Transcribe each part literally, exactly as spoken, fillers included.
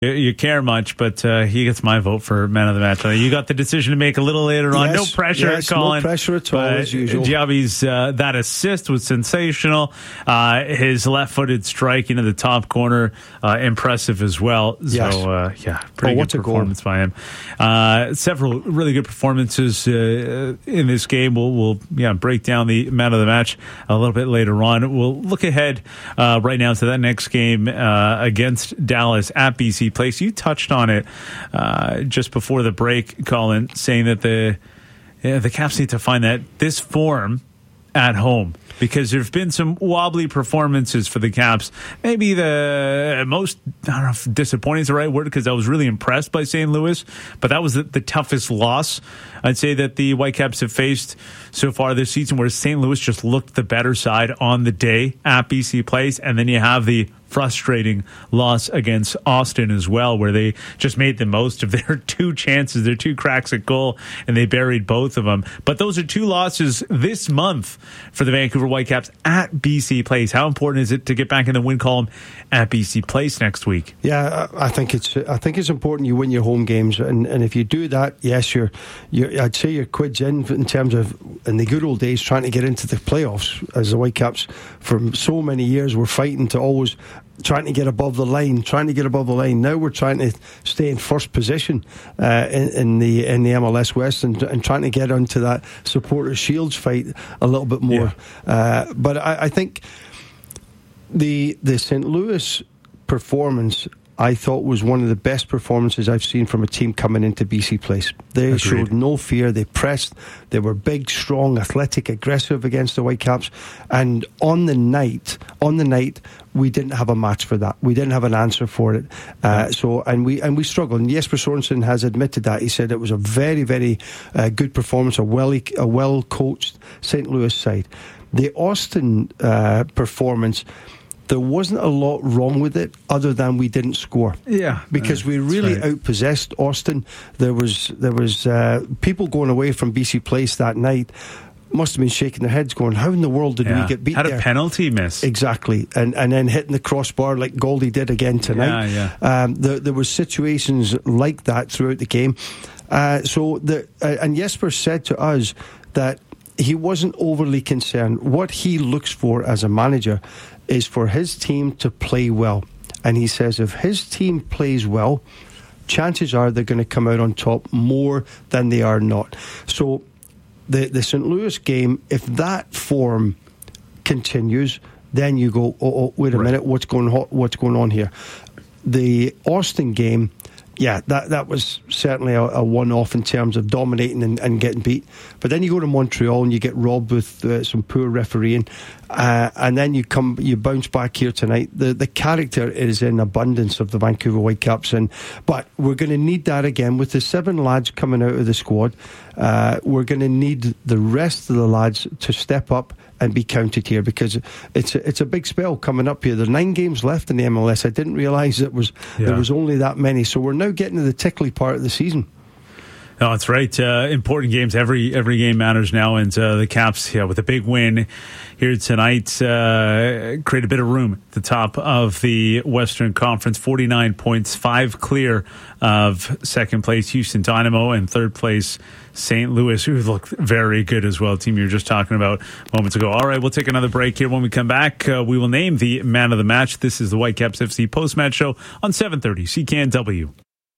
you care much, but uh, he gets my vote for man of the match. You got the decision to make a little later on. Yes, no pressure, yes, Colin. No pressure at all, as usual. Diaby's uh, that assist was sensational. Uh, his left-footed strike into the top corner, uh, impressive as well. So, yes. uh, yeah, pretty oh, good performance by him. Uh, several really good performances uh, in this game. We'll, we'll yeah break down the man of the match a little bit later on. We'll look ahead uh, right now to that next game uh, against Dallas at B C Place. You touched on it uh, just before the break, Colin, saying that the yeah, the Caps need to find that this form at home, because there have been some wobbly performances for the Caps. Maybe the most, I don't know if disappointing is the right word, because I was really impressed by Saint Louis, but that was the, the toughest loss I'd say that the Whitecaps have faced so far this season, where Saint Louis just looked the better side on the day at B C Place. And then you have the frustrating loss against Austin as well, where they just made the most of their two chances, their two cracks at goal, and they buried both of them. But those are two losses this month for the Vancouver Whitecaps at B C Place. How important is it to get back in the win column at B C Place next week? Yeah, I think it's I think it's important you win your home games, and, and if you do that, yes, you're, you're I'd say you're quids in in terms of, in the good old days, trying to get into the playoffs, as the Whitecaps for so many years were fighting to always trying to get above the line, trying to get above the line. Now we're trying to stay in first position uh, in, in the in the M L S West, and, and trying to get onto that Supporters Shields fight a little bit more. Yeah. Uh, but I, I think the the Saint Louis performance, I thought, was one of the best performances I've seen from a team coming into B C Place. They Agreed. showed no fear. They pressed. They were big, strong, athletic, aggressive against the Whitecaps. And on the night, on the night, we didn't have a match for that. We didn't have an answer for it. Uh, so, and we and we struggled. And Jesper Sorensen has admitted that. He said it was a very, very uh, good performance, a well, a well coached Saint Louis side. The Austin uh, performance, there wasn't a lot wrong with it other than we didn't score. Yeah, because uh, we really right. outpossessed Austin. There was there was uh, people going away from B C Place that night must have been shaking their heads going, how in the world did yeah. we get beat Had there? Had a penalty miss. Exactly. And and then hitting the crossbar like Goldie did again tonight. Yeah, yeah. Um, there, there were situations like that throughout the game. Uh, so the uh, and Jesper said to us that he wasn't overly concerned. What he looks for as a manager is for his team to play well. And he says if his team plays well, chances are they're going to come out on top more than they are not. So the, the Saint Louis game, if that form continues, then you go, oh, oh wait a right. minute, what's going on, what's going on here? The Austin game, yeah, that, that was certainly a, a one-off in terms of dominating and, and getting beat. But then you go to Montreal and you get robbed with uh, some poor refereeing, uh, and then you come, you bounce back here tonight. The the character is in abundance of the Vancouver Whitecaps, and but we're going to need that again with the seven lads coming out of the squad. Uh, we're going to need the rest of the lads to step up and be counted here, because it's a, it's a big spell coming up here. There are nine games left in the M L S. I didn't realise it was yeah. there was only that many. So we're now getting to the tickly part of the season. No, that's right. Uh, important games. Every every game matters now, and uh, the Caps, yeah, with a big win here tonight, uh, create a bit of room at the top of the Western Conference. forty-nine points, five clear of second place Houston Dynamo, and third place Saint Louis, who looked very good as well. Team you were just talking about moments ago. All right, we'll take another break here. When we come back, uh, we will name the man of the match. This is the Whitecaps F C post-match show on seven thirty C K N W.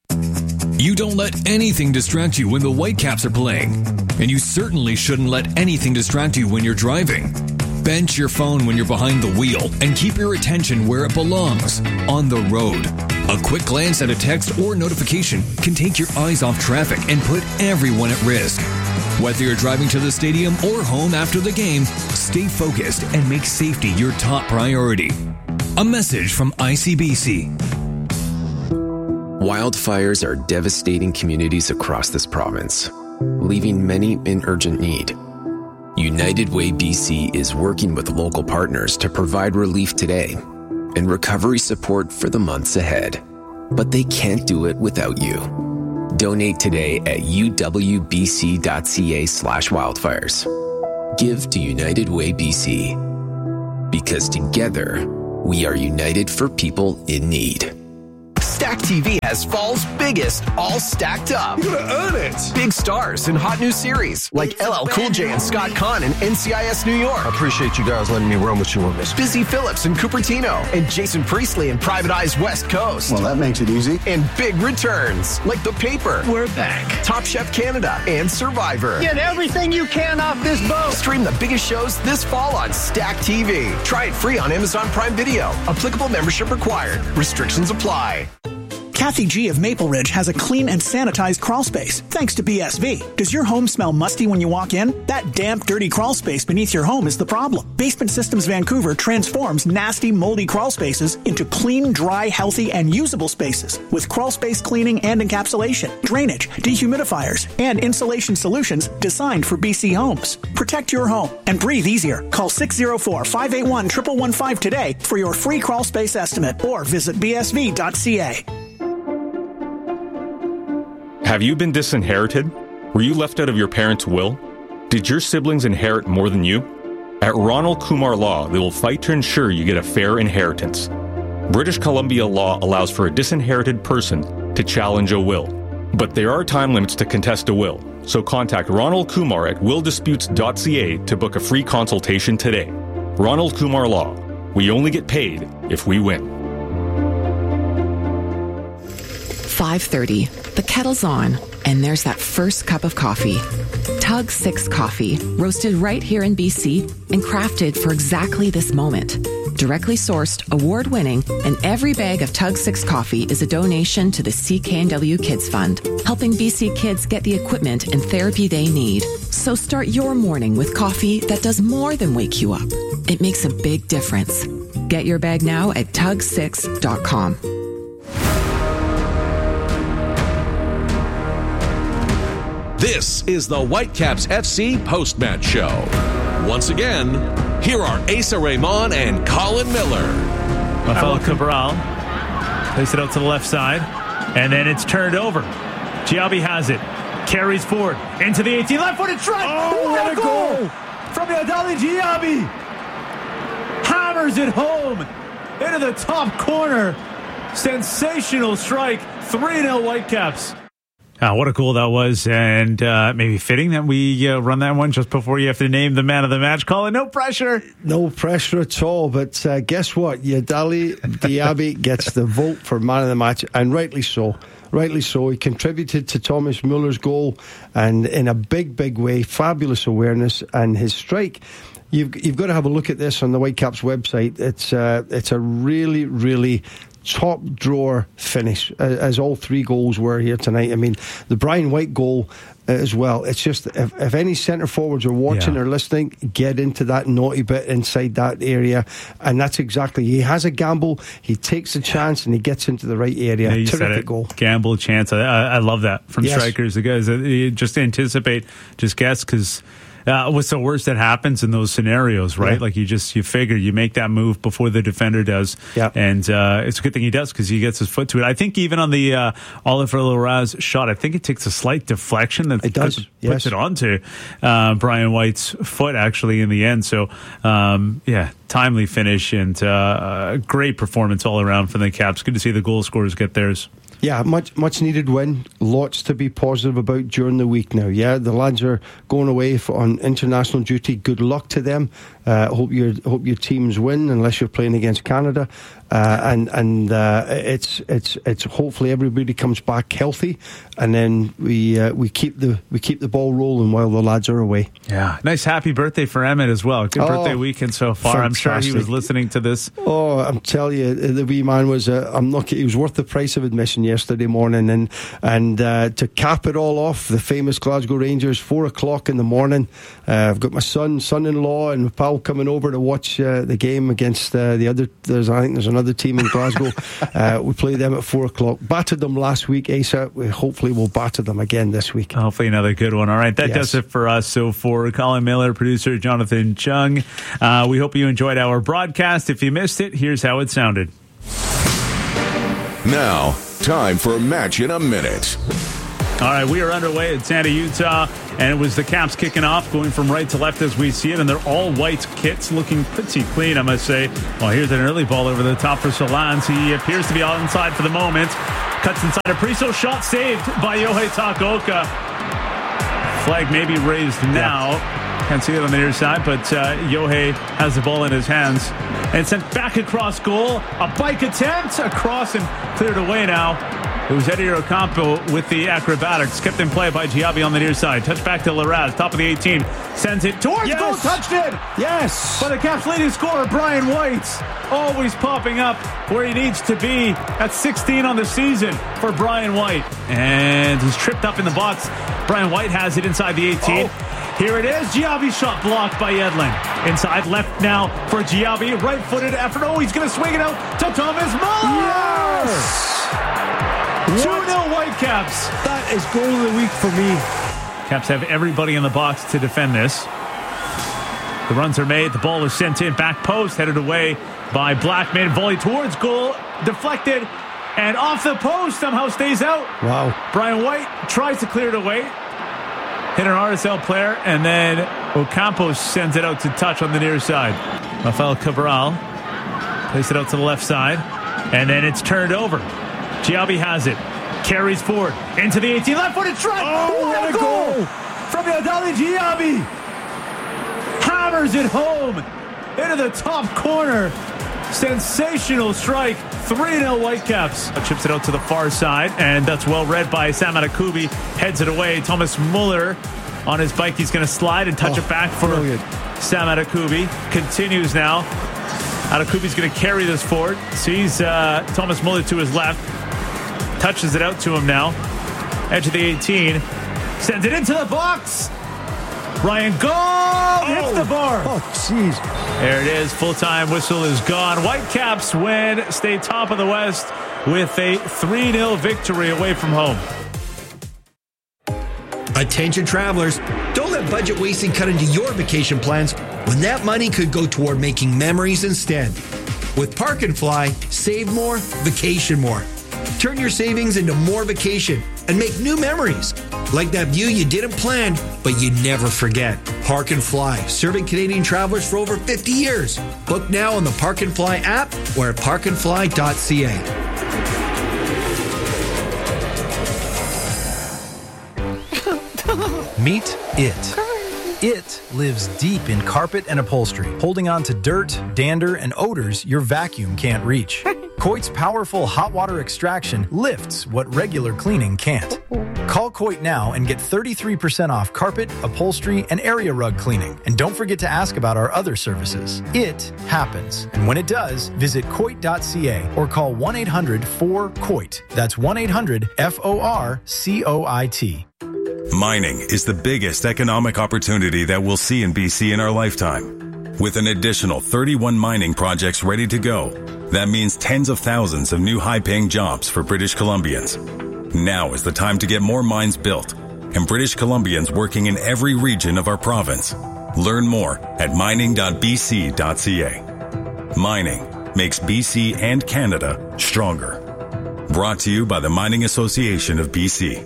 You don't let anything distract you when the Whitecaps are playing. And you certainly shouldn't let anything distract you when you're driving. Bench your phone when you're behind the wheel and keep your attention where it belongs, on the road. A quick glance at a text or notification can take your eyes off traffic and put everyone at risk. Whether you're driving to the stadium or home after the game, stay focused and make safety your top priority. A message from I C B C. Wildfires are devastating communities across this province, leaving many in urgent need. United Way B C is working with local partners to provide relief today and recovery support for the months ahead. But they can't do it without you. Donate today at uwbc.ca slash wildfires. Give to United Way B C. Because together, we are united for people in need. Stack T V has fall's biggest, all stacked up. You gotta earn it. Big stars and hot new series like L L Cool J and Scott Conn in N C I S New York. I appreciate you guys letting me run with you on this. Busy Phillips and Cupertino, and Jason Priestley in Private Eye's West Coast. Well, that makes it easy. And big returns like The Paper. We're back. Top Chef Canada and Survivor. Get everything you can off this boat. Stream the biggest shows this fall on Stack T V. Try it free on Amazon Prime Video. Applicable membership required. Restrictions apply. Kathy G of Maple Ridge has a clean and sanitized crawl space, thanks to B S V. Does your home smell musty when you walk in? That damp, dirty crawl space beneath your home is the problem. Basement Systems Vancouver transforms nasty, moldy crawl spaces into clean, dry, healthy, and usable spaces with crawl space cleaning and encapsulation, drainage, dehumidifiers, and insulation solutions designed for B C homes. Protect your home and breathe easier. Call six oh four, five eight one, one one one five today for your free crawl space estimate or visit b s v dot c a. Have you been disinherited? Were you left out of your parents' will? Did your siblings inherit more than you? At Ronald Kumar Law, they will fight to ensure you get a fair inheritance. British Columbia law allows for a disinherited person to challenge a will. But there are time limits to contest a will, so contact Ronald Kumar at will disputes dot c a to book a free consultation today. Ronald Kumar Law. We only get paid if we win. five thirty. The kettle's on, and there's that first cup of coffee. Tug six Coffee, roasted right here in B C and crafted for exactly this moment. Directly sourced, award-winning, and every bag of Tug six Coffee is a donation to the C K N W Kids Fund, helping B C kids get the equipment and therapy they need. So start your morning with coffee that does more than wake you up. It makes a big difference. Get your bag now at tug six dot com. This is the Whitecaps F C post-match show. Once again, here are Asa Raymond and Colin Miller. Rafael Cabral plays it out to the left side, and then it's turned over. Giabi has it, carries forward into the eighteen, left-footed strike. Oh, what a goal, goal from Yadali Giabi. Hammers it home into the top corner. Sensational strike, three nil Whitecaps. Ah, what a goal that was, and uh, maybe fitting that we uh, run that one just before you have to name the man of the match. Colin, no pressure. No pressure at all, but uh, guess what? Yadali Diaby gets the vote for man of the match, and rightly so. Rightly so. He contributed to Thomas Muller's goal, and in a big, big way. Fabulous awareness, and his strike. You've you've got to have a look at this on the Whitecaps website. It's uh, it's a really, really top drawer finish, as all three goals were here tonight. I mean, the Brian White goal as well. It's just, if, if any centre forwards are watching yeah. or listening, get into that naughty bit inside that area, and that's exactly, he has a gamble, he takes a chance, and he gets into the right area. Yeah, terrific goal. Gamble, chance. I, I love that from yes. strikers. The guys that just anticipate, just guess, because Uh, what's the worst that happens in those scenarios, right? Yeah. Like you just, you figure you make that move before the defender does. Yeah. And uh, it's a good thing he does because he gets his foot to it. I think even on the uh, Oliver Loraz shot, I think it takes a slight deflection that it does. puts yes. it onto uh, Brian White's foot actually in the end. So, um, yeah, timely finish and uh, great performance all around from the Caps. Good to see the goal scorers get theirs. Yeah, much much needed win. Lots to be positive about during the week now. Yeah, the lads are going away for, on international duty. Good luck to them. Uh, hope your hope your teams win, unless you're playing against Canada. Uh, and and uh, it's it's it's hopefully everybody comes back healthy, and then we uh, we keep the we keep the ball rolling while the lads are away. Yeah, nice happy birthday for Emmett as well. Good oh, birthday weekend so far. Fantastic. I'm sure he was listening to this. Oh, I'm telling you, the wee man was. Uh, I'm not. He was worth the price of admission yesterday morning, and and uh, to cap it all off, the famous Glasgow Rangers, four o'clock in the morning. Uh, I've got my son, son-in-law, and my pal coming over to watch uh, the game against uh, the other. There's I think there's another. Another team in Glasgow. uh, we played them at four o'clock. Battered them last week, Asa. We hopefully will batter them again this week. Hopefully another good one. All right, that yes. does it for us. So for Colin Miller, producer Jonathan Chung, uh, we hope you enjoyed our broadcast. If you missed it, here's how it sounded. Now, time for Match in a Minute. All right, we are underway at Santa, Utah, And it was the Caps kicking off, going from right to left as we see it, and they're all white kits, looking pretty clean, I must say. Well, here's an early ball over the top for Solans. He appears to be all inside for the moment. Cuts inside a Priso shot saved by Yohei Takaoka. Flag may be raised now. Can't see it on the near side, but uh, Yohei has the ball in his hands. And sent back across goal. A bike attempt across and cleared away now. It was Eddie Ocampo with the acrobatics. Kept in play by Giabi on the near side. Touch back to Larraz, top of the eighteen. Sends it towards yes. goal. Touched it. Yes. But the Caps leading scorer, Brian White, always popping up where he needs to be. At sixteen on the season for Brian White. And he's tripped up in the box. Brian White has it inside the eighteen. Oh. Here it is. Giabi shot blocked by Edlin. Inside left now for Giabi. Right-footed effort. Oh, he's going to swing it out to Thomas Muller. Yes. two nil Whitecaps. That is goal of the week for me. Caps have everybody in the box to defend this. The runs are made. The ball is sent in. Back post. Headed away by Blackman. Volley towards goal. Deflected. And off the post. Somehow stays out. Wow. Brian White tries to clear it away. Hit an R S L player. And then Ocampo sends it out to touch on the near side. Rafael Cabral plays it out to the left side. And then it's turned over. Giabi has it. Carries forward into the eighteen. Left-footed strike. Oh, what a goal, goal from Yadali Giabi. Hammers it home into the top corner. Sensational strike. three nil Whitecaps. Chips it out to the far side, and that's well read by Sam Atakubi. Heads it away. Thomas Muller on his bike. He's going to slide and touch oh, it back for brilliant. Sam Atakubi. Continues now. Atakubi's going to carry this forward. Sees uh, Thomas Muller to his left. Touches it out to him now. Edge of the eighteen. Sends it into the box. Ryan Gaul oh. hits the bar. Oh, jeez. There it is. Full-time whistle is gone. Whitecaps win. Stay top of the West with a three nil victory away from home. Attention travelers. Don't let budget wasting cut into your vacation plans when that money could go toward making memories instead. With Park and Fly, save more, vacation more. Turn your savings into more vacation and make new memories. Like that view you didn't plan, but you never forget. Park and Fly, serving Canadian travelers for over fifty years. Book now on the Park and Fly app or at park and fly dot c a. Meet it. It lives deep in carpet and upholstery, holding on to dirt, dander, and odors your vacuum can't reach. Coit's powerful hot water extraction lifts what regular cleaning can't. Call Coit now and get thirty-three percent off carpet, upholstery, and area rug cleaning. And don't forget to ask about our other services. It happens. And when it does, visit coit dot c a or call one eight hundred four coit. That's one eight hundred F O R C O I T. Mining is the biggest economic opportunity that we'll see in B C in our lifetime. With an additional thirty-one mining projects ready to go, that means tens of thousands of new high-paying jobs for British Columbians. Now is the time to get more mines built, and British Columbians working in every region of our province. Learn more at mining dot b c dot c a. Mining makes B C and Canada stronger. Brought to you by the Mining Association of B C.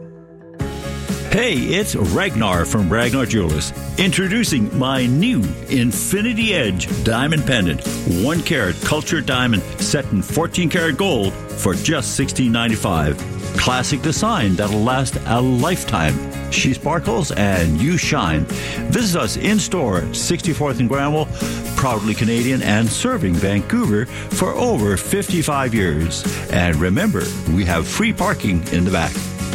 Hey, it's Ragnar from Ragnar Jewelers, introducing my new Infinity Edge diamond pendant, one carat cultured diamond set in fourteen karat gold for just sixteen ninety-five. Classic design that'll last a lifetime. She sparkles and you shine. Visit us in store at sixty-fourth and Granville, proudly Canadian and serving Vancouver for over fifty-five years. And remember, we have free parking in the back.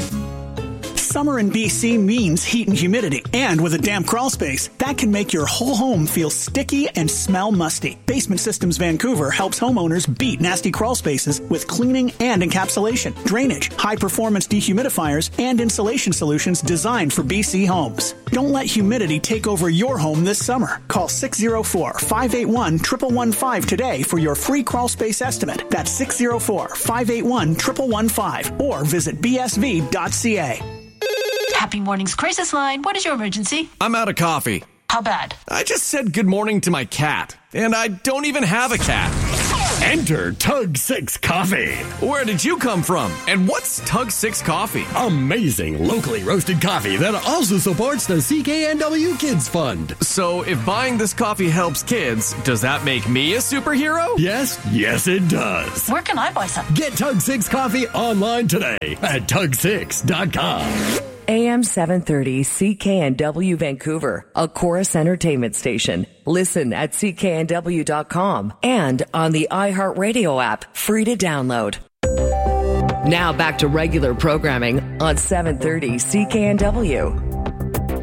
Summer in B C means heat and humidity. And with a damp crawl space, that can make your whole home feel sticky and smell musty. Basement Systems Vancouver helps homeowners beat nasty crawl spaces with cleaning and encapsulation, drainage, high-performance dehumidifiers, and insulation solutions designed for B C homes. Don't let humidity take over your home this summer. Call six oh four, five eight one, one one one five today for your free crawl space estimate. That's six oh four, five eight one, one one one five or visit b s v dot c a. Happy Mornings Crisis Line. What is your emergency? I'm out of coffee. How bad? I just said good morning to my cat, and I don't even have a cat. Enter Tug six Coffee. Where did you come from? And what's Tug six Coffee? Amazing locally roasted coffee that also supports the C K N W Kids Fund. So if buying this coffee helps kids, does that make me a superhero? Yes, yes it does. Where can I buy some? Get Tug six Coffee online today at tug six dot com. A M seven thirty C K N W Vancouver, a Chorus Entertainment station. Listen at C K N W dot com and on the iHeartRadio app, free to download. Now back to regular programming on seven thirty C K N W.